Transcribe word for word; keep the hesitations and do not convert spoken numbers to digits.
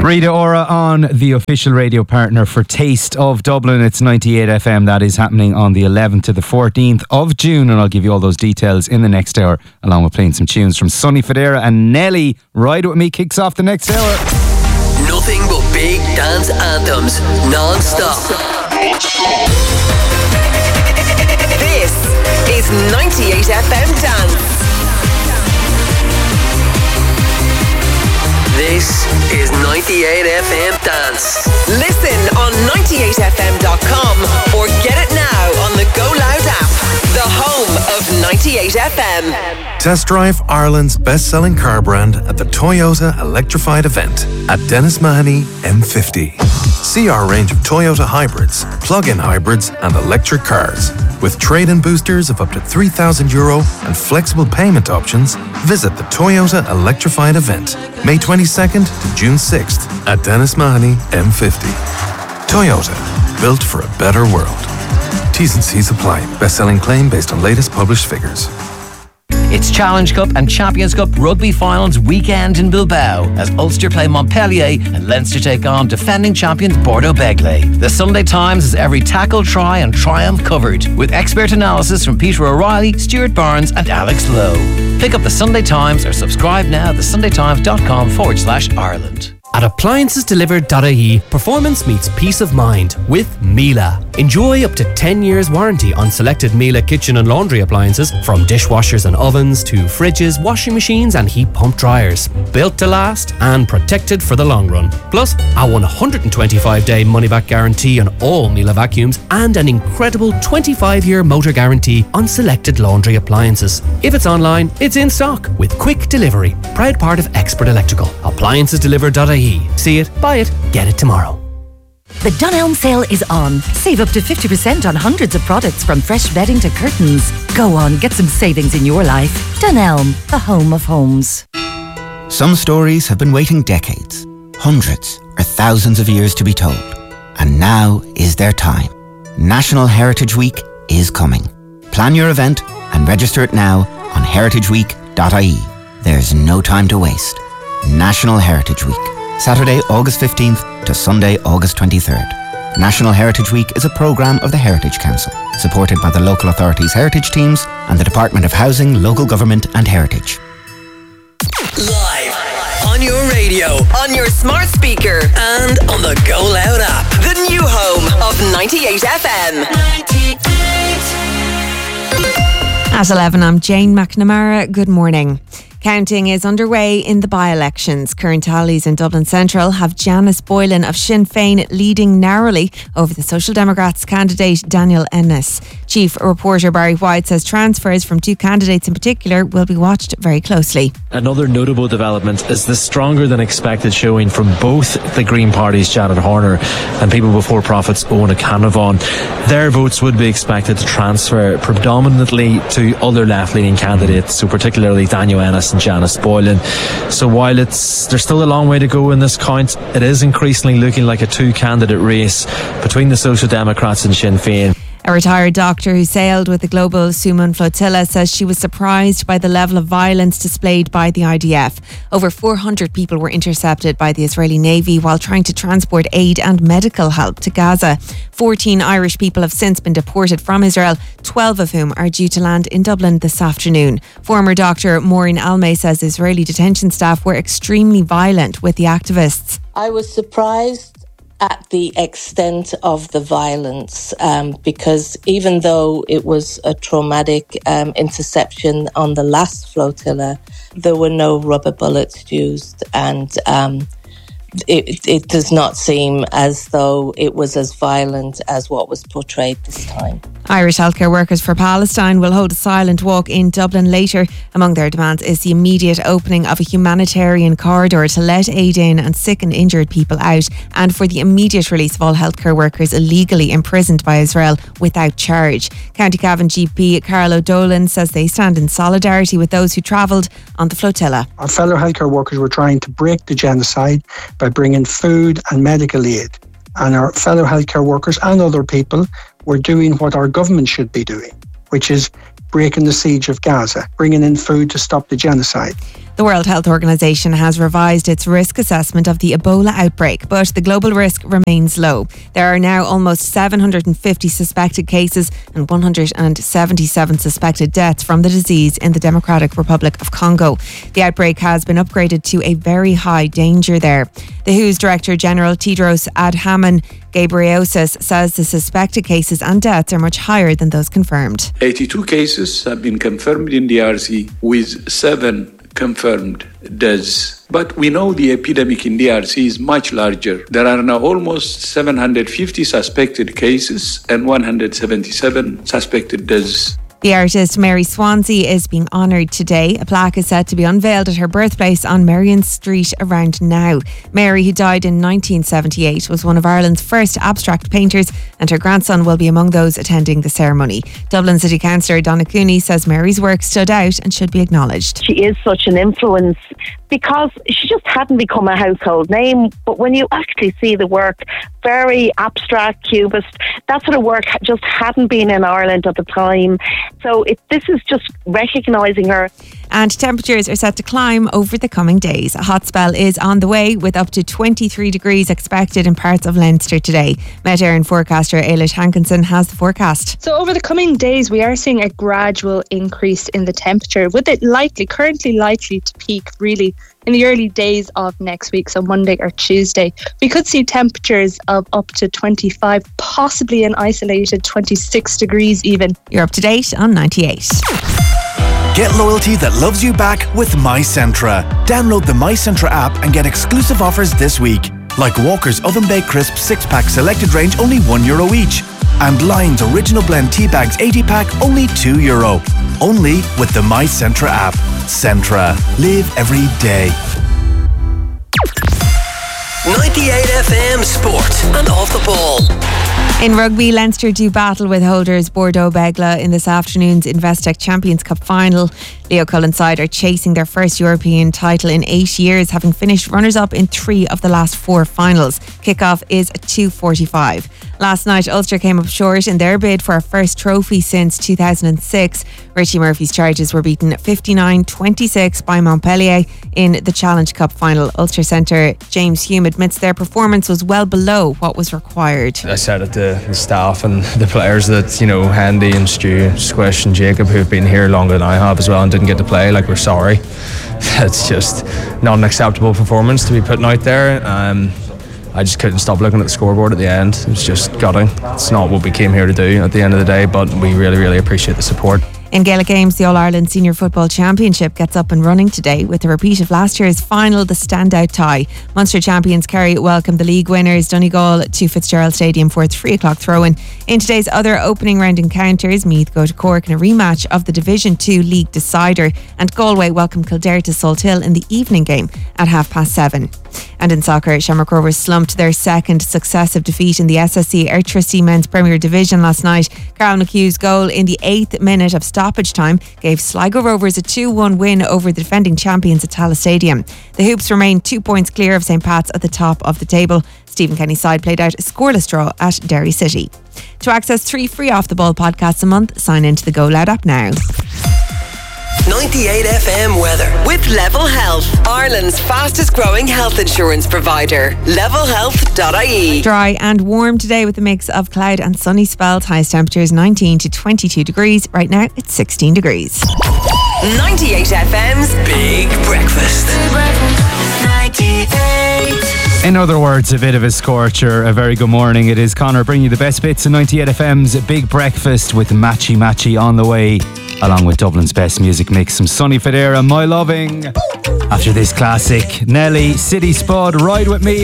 Rita Ora on, the official radio partner for Taste of Dublin. It's ninety-eight F M. That is happening on the eleventh to the fourteenth of June, and I'll give you all those details in the next hour, along with playing some tunes from Sonny Fodera and Nelly. Ride With Me kicks off the next hour. Nothing but big dance anthems, non-stop. This is ninety-eight F M Dance. This is ninety-eight F M Dance. Listen on ninety-eight F M dot com or get it now on the Go Loud app, the home of ninety-eight F M. Test drive Ireland's best-selling car brand at the Toyota Electrified event at Dennis Mahoney M fifty. See our range of Toyota hybrids, plug-in hybrids and electric cars. With trade-in boosters of up to three thousand euro and flexible payment options, visit the Toyota Electrified event, May twenty-second to June sixth at Dennis Mahoney M fifty. Toyota, built for a better world. T's and C's apply. Best-selling claim based on latest published figures. It's Challenge Cup and Champions Cup rugby finals weekend in Bilbao as Ulster play Montpellier and Leinster take on defending champions Bordeaux Begley. The Sunday Times has every tackle, try and triumph covered, with expert analysis from Peter O'Reilly, Stuart Barnes and Alex Lowe. Pick up the Sunday Times or subscribe now at the sunday times dot com forward slash Ireland. At appliances delivered dot I E, performance meets peace of mind with Miele. Enjoy up to ten years warranty on selected Miele kitchen and laundry appliances, from dishwashers and ovens to fridges, washing machines and heat pump dryers. Built to last and protected for the long run. Plus, a one hundred twenty-five day money-back guarantee on all Miele vacuums and an incredible twenty-five year motor guarantee on selected laundry appliances. If it's online, it's in stock with quick delivery. Proud part of Expert Electrical. appliances delivered dot I E. See it, buy it, get it tomorrow. The Dunelm sale is on. Save up to fifty percent on hundreds of products, from fresh bedding to curtains. Go on, get some savings in your life. Dunelm, the home of homes. Some stories have been waiting decades, hundreds or thousands of years to be told. And now is their time. National Heritage Week is coming. Plan your event and register it now on heritage week dot I E. There's no time to waste. National Heritage Week. Saturday, August fifteenth to Sunday, August twenty-third. National Heritage Week is a programme of the Heritage Council, supported by the local authorities' heritage teams and the Department of Housing, Local Government and Heritage. Live on your radio, on your smart speaker and on the Go Loud app. The new home of ninety-eight F M. ninety-eight. At eleven, I'm Jane McNamara. Good morning. Counting is underway in the by-elections. Current tallies in Dublin Central have Janice Boylan of Sinn Féin leading narrowly over the Social Democrats candidate Daniel Ennis. Chief reporter Barry White says transfers from two candidates in particular will be watched very closely. Another notable development is the stronger than expected showing from both the Green Party's Janet Horner and People Before Profit's Owen Canavan. Their votes would be expected to transfer predominantly to other left-leaning candidates, so particularly Daniel Ennis and Janice Boylan. So while it's there's still a long way to go in this count, it is increasingly looking like a two-candidate race between the Social Democrats and Sinn Féin. A retired doctor who sailed with the Global Sumun Flotilla says she was surprised by the level of violence displayed by the I D F. Over four hundred people were intercepted by the Israeli Navy while trying to transport aid and medical help to Gaza. fourteen Irish people have since been deported from Israel, twelve of whom are due to land in Dublin this afternoon. Former doctor Maureen Almay says Israeli detention staff were extremely violent with the activists. I was surprised at the extent of the violence, um, because even though it was a traumatic um, interception on the last flotilla, there were no rubber bullets used, and um, it, it does not seem as though it was as violent as what was portrayed this time. Irish Healthcare Workers for Palestine will hold a silent walk in Dublin later. Among their demands is the immediate opening of a humanitarian corridor to let aid in and sick and injured people out, and for the immediate release of all healthcare workers illegally imprisoned by Israel without charge. County Cavan G P Carl O'Dolan says they stand in solidarity with those who travelled on the flotilla. Our fellow healthcare workers were trying to break the genocide by bringing food and medical aid. And our fellow healthcare workers and other people were doing what our government should be doing, which is breaking the siege of Gaza, bringing in food to stop the genocide. The World Health Organization has revised its risk assessment of the Ebola outbreak, but the global risk remains low. There are now almost seven hundred fifty suspected cases and one hundred seventy-seven suspected deaths from the disease in the Democratic Republic of Congo. The outbreak has been upgraded to a very high danger there. The W H O's Director General Tedros Adhanom Ghebreyesus says the suspected cases and deaths are much higher than those confirmed. eighty-two cases have been confirmed in D R C with seven confirmed deaths. But we know the epidemic in D R C is much larger. There are now almost seven hundred fifty suspected cases and one hundred seventy-seven suspected deaths. The artist Mary Swansea is being honoured today. A plaque is set to be unveiled at her birthplace on Merrion Street around now. Mary, who died in nineteen seventy-eight, was one of Ireland's first abstract painters, and her grandson will be among those attending the ceremony. Dublin City Councillor Donna Cooney says Mary's work stood out and should be acknowledged. She is such an influence because she just hadn't become a household name, but when you actually see the work, very abstract, cubist, that sort of work just hadn't been in Ireland at the time. So it, this is just recognising her. And temperatures are set to climb over the coming days. A hot spell is on the way with up to twenty-three degrees expected in parts of Leinster today. Met Éireann forecaster Ailish Hankinson has the forecast. So over the coming days we are seeing a gradual increase in the temperature, with it likely, currently likely to peak really in the early days of next week, so Monday or Tuesday. We could see temperatures of up to twenty-five, possibly an isolated twenty-six degrees even. You're up to date on ninety-eight. Get loyalty that loves you back with MyCentra. Download the MyCentra app and get exclusive offers this week. Like Walker's Oven Baked Crisp six pack selected range, only one euro each. And Lion's Original Blend Tea Bags eighty pack, only two euro. Only with the MyCentra app. Centra. Live every day. ninety-eight F M Sport and Off the Ball. In rugby, Leinster do battle with holders Bordeaux Begla in this afternoon's Investec Champions Cup final. Leo Cullen's side are chasing their first European title in eight years, having finished runners-up in three of the last four finals. Kickoff is at two forty-five. Last night, Ulster came up short in their bid for a first trophy since two thousand six. Richie Murphy's Chargers were beaten fifty-nine twenty-six by Montpellier in the Challenge Cup final. Ulster centre James Hume admits their performance was well below what was required. I said it to the staff and the players that, you know, Handy and Stu, Squish and Jacob, who've been here longer than I have as well and didn't get to play, like, we're sorry. It's just not an acceptable performance to be putting out there. Um, I just couldn't stop looking at the scoreboard at the end. It was just gutting. It's not what we came here to do at the end of the day, but we really, really appreciate the support. In Gaelic Games, the All-Ireland Senior Football Championship gets up and running today with a repeat of last year's final, the standout tie. Munster champions Kerry welcome the league winners Donegal to Fitzgerald Stadium for a three o'clock throw-in. In today's other opening round encounters, Meath go to Cork in a rematch of the Division two League decider, and Galway welcome Kildare to Salthill in the evening game at half past seven. And in soccer, Shamrock Rovers slumped their second successive defeat in the S S C Airtricity Men's Premier Division last night. Carl McHugh's goal in the eighth minute of stoppage time gave Sligo Rovers a two one win over the defending champions at Tallaght Stadium. The Hoops remain two points clear of St Pat's at the top of the table. Stephen Kenny's side played out a scoreless draw at Derry City. To access three free Off the Ball podcasts a month, sign into the Go Loud app now. ninety-eight F M weather with Level Health, Ireland's fastest growing health insurance provider. level health dot I E. Dry and warm today with a mix of cloud and sunny spells. Highest temperatures nineteen to twenty-two degrees. Right now it's sixteen degrees. ninety-eight F M's Big Breakfast. ninety-eight. In other words, a bit of a scorcher. A very good morning. It is Connor bringing you the best bits of ninety-eight F M's Big Breakfast with Matchy Matchy on the way, along with Dublin's best music mix, some Sonny Fodera, My Loving. After this classic, Nelly, City Spud, Ride With Me.